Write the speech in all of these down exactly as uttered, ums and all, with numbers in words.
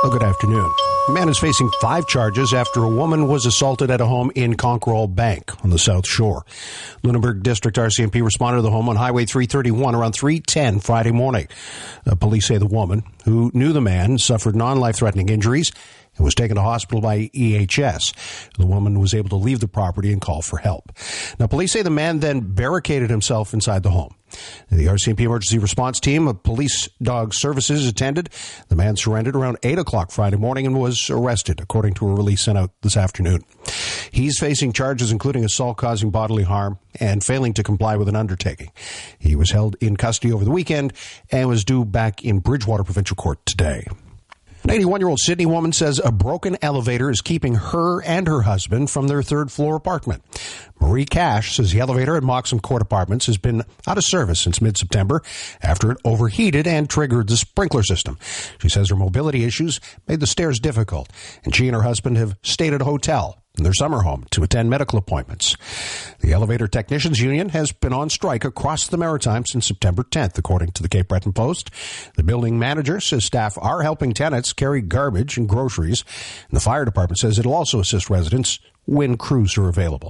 Well, good afternoon. A man is facing five charges after a woman was assaulted at a home in Conquerall Bank on the South Shore. Lunenburg District R C M P responded to the home on Highway three thirty-one around three ten Friday morning. Uh, police say the woman, who knew the man, suffered non-life-threatening injuries and was taken to hospital by E H S. The woman was able to leave the property and call for help. Now, police say the man then barricaded himself inside the home. The R C M P emergency response team of police dog services attended. The man surrendered around eight o'clock Friday morning and was arrested, according to a release sent out this afternoon. He's facing charges including assault causing bodily harm and failing to comply with an undertaking. He was held in custody over the weekend and was due back in Bridgewater Provincial Court today. An eighty-one-year-old Sydney woman says a broken elevator is keeping her and her husband from their third-floor apartment. Marie Cash says the elevator at Moxham Court Apartments has been out of service since mid-September after it overheated and triggered the sprinkler system. She says her mobility issues made the stairs difficult, and she and her husband have stayed at a hotel in their summer home to attend medical appointments. The Elevator Technicians Union has been on strike across the Maritime since September tenth, according to the Cape Breton Post. The building manager says staff are helping tenants carry garbage and groceries, and the fire department says it'll also assist residents when crews are available.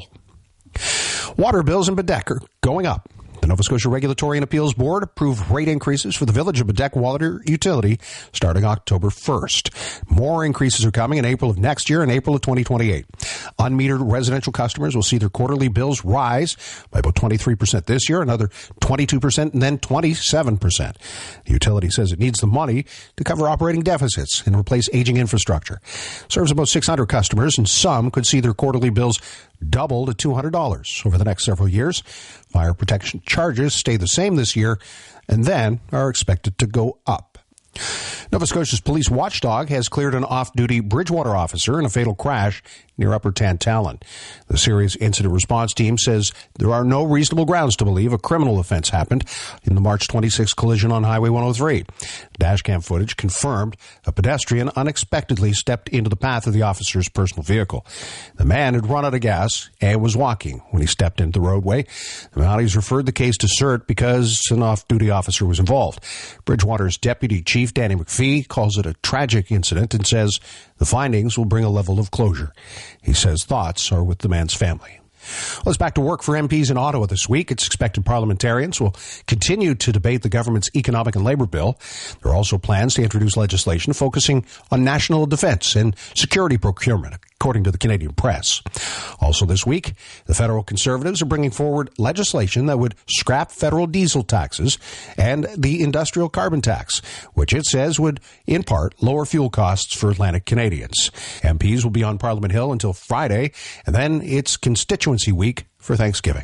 Water bills in Badek are going up. The Nova Scotia Regulatory and Appeals Board approved rate increases for the Village of Badek water utility starting October first. More increases are coming in April of next year and April of twenty twenty-eight. Unmetered residential customers will see their quarterly bills rise by about twenty-three percent this year, another twenty-two percent, and then twenty-seven percent. The utility says it needs the money to cover operating deficits and replace aging infrastructure. It serves about six hundred customers, and some could see their quarterly bills double to two hundred dollars over the next several years. Fire protection charges stay the same this year and then are expected to go up. Nova Scotia's police watchdog has cleared an off-duty Bridgewater officer in a fatal crash near Upper Tantallon. The Serious Incident Response Team says there are no reasonable grounds to believe a criminal offense happened in the March twenty-sixth collision on Highway one oh three. Dashcam footage confirmed a pedestrian unexpectedly stepped into the path of the officer's personal vehicle. The man had run out of gas and was walking when he stepped into the roadway. The Mounties referred the case to C E R T because an off-duty officer was involved. Bridgewater's Deputy Chief Danny McPhee calls it a tragic incident and says the findings will bring a level of closure. He says thoughts are with the man's family. Well, it's back to work for M Ps in Ottawa this week. It's expected parliamentarians will continue to debate the government's economic and labor bill. There are also plans to introduce legislation focusing on national defense and security procurement, according to the Canadian Press. Also this week, the federal Conservatives are bringing forward legislation that would scrap federal diesel taxes and the industrial carbon tax, which it says would, in part, lower fuel costs for Atlantic Canadians. M Ps will be on Parliament Hill until Friday, and then it's constituency week for Thanksgiving.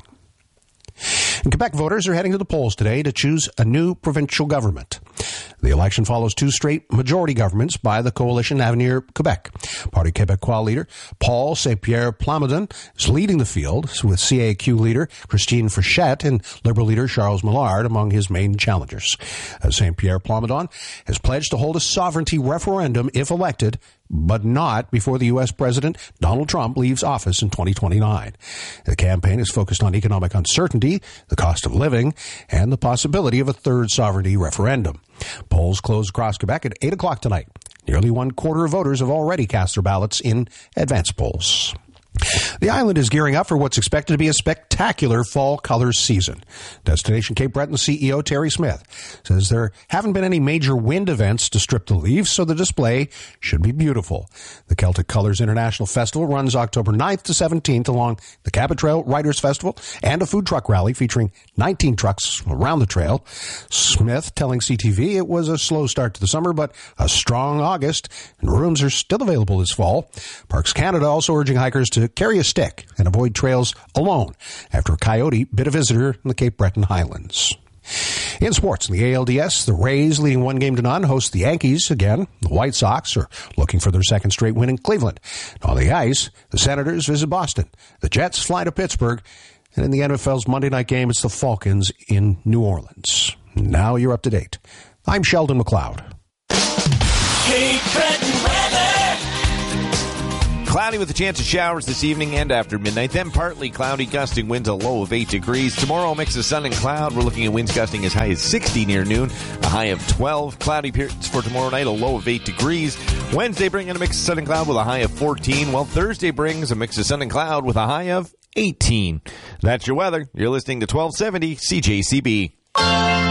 And Quebec voters are heading to the polls today to choose a new provincial government. The election follows two straight majority governments by the Coalition Avenir Quebec. Parti Québécois leader Paul Saint-Pierre Plamondon is leading the field, with C A Q leader Christine Frechette and Liberal leader Charles Millard among his main challengers. Saint-Pierre Plamondon has pledged to hold a sovereignty referendum if elected, but not before the U S President Donald Trump leaves office in twenty twenty-nine. The campaign is focused on economic uncertainty, the cost of living, and the possibility of a third sovereignty referendum. Polls close across Quebec at eight o'clock tonight. Nearly one quarter of voters have already cast their ballots in advance polls. The island is gearing up for what's expected to be a spectacular fall colors season. Destination Cape Breton C E O Terry Smith says there haven't been any major wind events to strip the leaves, so the display should be beautiful. The Celtic Colors International Festival runs October ninth to seventeenth along the Cabot Trail Riders Festival and a food truck rally featuring nineteen trucks around the trail. Smith telling C T V it was a slow start to the summer, but a strong August, and rooms are still available this fall. Parks Canada also urging hikers to carry a stick and avoid trails alone after a coyote bit a visitor in the Cape Breton Highlands. In sports, in the A L D S, the Rays, leading one game to none, host the Yankees again. The White Sox are looking for their second straight win in Cleveland. And on the ice, the Senators visit Boston. The Jets fly to Pittsburgh. And in the N F L's Monday night game, it's the Falcons in New Orleans. Now you're up to date. I'm Sheldon McLeod. Cape Breton weather. Cloudy with a chance of showers this evening and after midnight. Then partly cloudy, gusting winds, a low of eight degrees. Tomorrow, a mix of sun and cloud. We're looking at winds gusting as high as sixty near noon, a high of twelve. Cloudy periods for tomorrow night, a low of eight degrees. Wednesday bringing a mix of sun and cloud with a high of fourteen, while Thursday brings a mix of sun and cloud with a high of eighteen. That's your weather. You're listening to twelve seventy C J C B.